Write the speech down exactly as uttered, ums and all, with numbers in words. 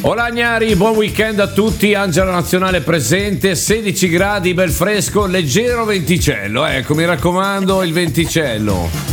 Hola Gnari, buon weekend a tutti. Angela Nazionale presente, sedici gradi, bel fresco, leggero venticello. Ecco, mi raccomando, il venticello.